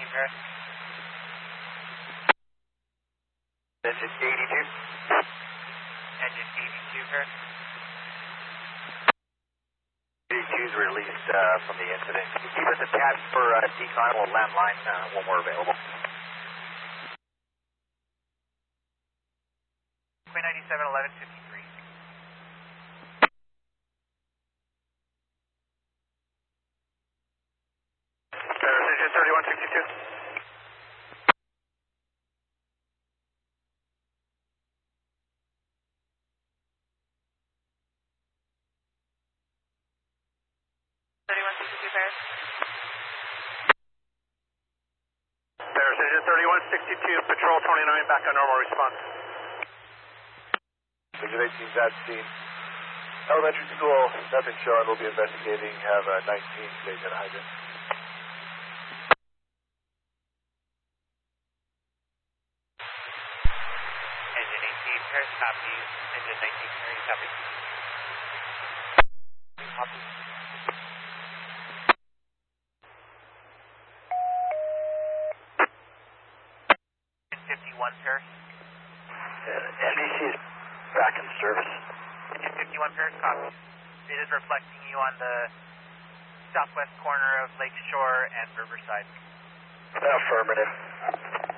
Paris. Engine 82. Engine 82, Paris. 82 is released from the incident. Can you keep us attached for decon? We'll landline when we're available. Queen 97, 1153. Paris Engine 3162. Paris Engine 3162, Patrol 29, back on normal response. Engine 18's at scene. Elementary school, nothing showing. We'll be investigating. Have 19 stage at hydrant. Engine 18, Paris, copy. Engine 19, Paris, copy. Copy. 51, Paris. NBC is back in service. Engine 51, Paris, copy. It is reflecting you on the southwest corner of Lake Shore and Riverside. Affirmative.